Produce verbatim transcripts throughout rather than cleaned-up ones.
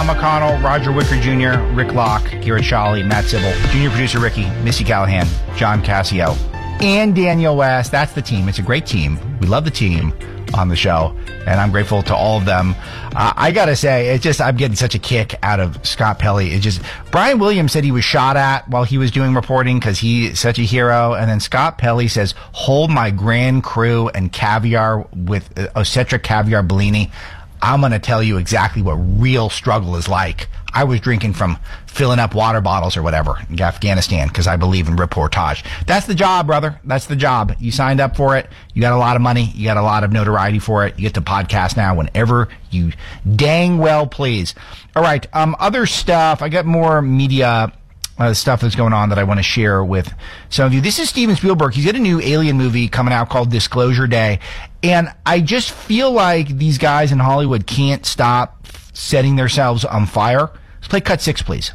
McConnell, Roger Wicker Junior, Rick Locke, Garrett Shawley, Matt Sybil, Junior Producer Ricky, Missy Callahan, John Cassio, and Daniel West. That's the team. It's a great team. We love the team on the show, and I'm grateful to all of them. Uh, I gotta say, it's just, I'm getting such a kick out of Scott Pelley. It's just, Brian Williams said he was shot at while he was doing reporting because he's such a hero, and then Scott Pelley says, hold my Grand Cru and caviar with uh, Osetra Caviar Bellini. I'm going to tell you exactly what real struggle is like. I was drinking from filling up water bottles or whatever in Afghanistan because I believe in reportage. That's the job, brother. That's the job. You signed up for it. You got a lot of money. You got a lot of notoriety for it. You get to podcast now whenever you dang well please. All right. Um, other stuff. I got more media Uh, stuff that's going on that I want to share with some of you. This is Steven Spielberg. He's got a new Alien movie coming out called Disclosure Day. And I just feel like these guys in Hollywood can't stop setting themselves on fire. Let's play cut six, please.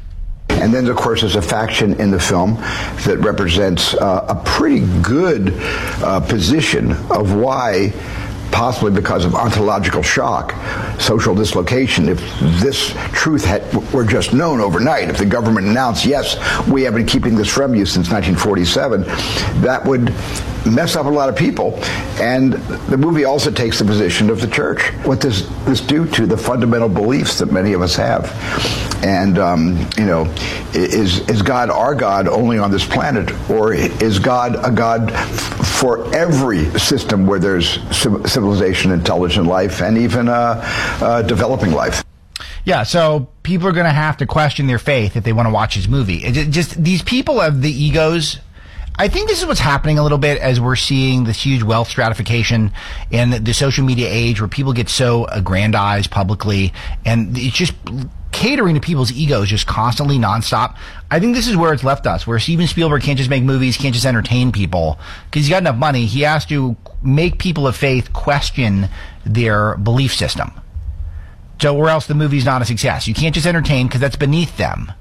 And then, of course, there's a faction in the film that represents uh, a pretty good uh, position of why, possibly because of ontological shock, social dislocation, if this truth had, were just known overnight, if the government announced, yes, we have been keeping this from you since nineteen forty-seven, that would mess up a lot of people. And the movie also takes the position of the church. What does this do to the fundamental beliefs that many of us have? And, um, you know, is, is God our God only on this planet? Or is God a God f- for every system where there's civilization, intelligent life, and even uh, uh, developing life? Yeah, so people are going to have to question their faith if they want to watch his movie. It just, these people have the egos. I think this is what's happening a little bit as we're seeing this huge wealth stratification in the social media age where people get so aggrandized publicly, and it's just catering to people's egos just constantly nonstop. I think this is where it's left us, where Steven Spielberg can't just make movies, can't just entertain people because he's got enough money. He has to make people of faith question their belief system. So, or else the movie's not a success. You can't just entertain because that's beneath them.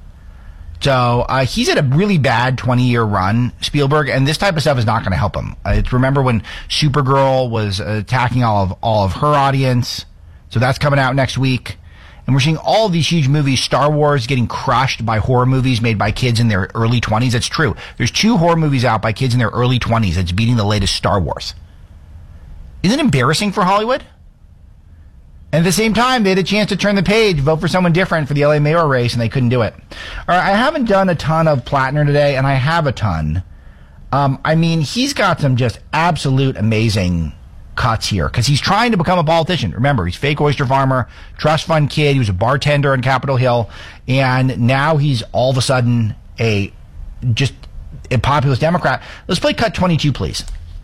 So uh, he's had a really bad twenty-year run, Spielberg, and this type of stuff is not going to help him. Uh, it's, remember when Supergirl was attacking all of all of her audience? So that's coming out next week. And we're seeing all of these huge movies, Star Wars getting crushed by horror movies made by kids in their early twenties. That's true. There's two horror movies out by kids in their early twenties that's beating the latest Star Wars. Isn't it embarrassing for Hollywood? And at the same time, they had a chance to turn the page, vote for someone different for the L A mayor race, and they couldn't do it. All right, I haven't done a ton of Plattner today, and I have a ton. Um, I mean, he's got some just absolute amazing cuts here, because he's trying to become a politician. Remember, he's fake oyster farmer, trust fund kid, he was a bartender on Capitol Hill, and now he's all of a sudden a just a populist Democrat. Let's play cut twenty-two, please.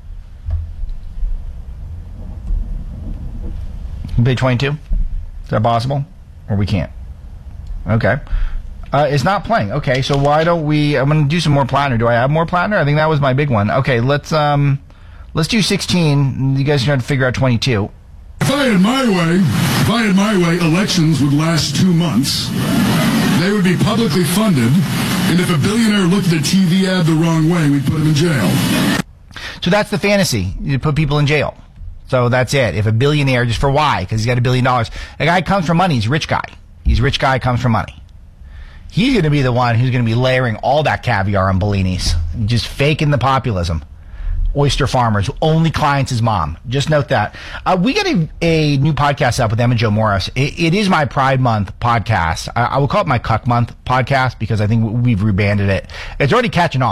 Play twenty-two? Is that possible? Or we can't? Okay. Uh, it's not playing. Okay, so why don't we... I'm going to do some more Plattner. Do I have more Plattner? I think that was my big one. Okay, let's um, let's do sixteen. You guys are going to figure out twenty-two. If I had my way, if I had my way, elections would last two months. They would be publicly funded. And if a billionaire looked at a T V ad the wrong way, we'd put him in jail. So that's the fantasy. You put people in jail. So that's it. If a billionaire, just for why? Because he's got a billion dollars. A guy comes from money. He's a rich guy. He's a rich guy, comes from money. He's going to be the one who's going to be layering all that caviar on Bellinis. Just faking the populism. Oyster farmers. Only clients his mom. Just note that. Uh, we got a, a new podcast up with Emma Jo Morris. It, it is my Pride Month podcast. I, I will call it my Cuck Month podcast because I think we've rebanded it. It's already catching on.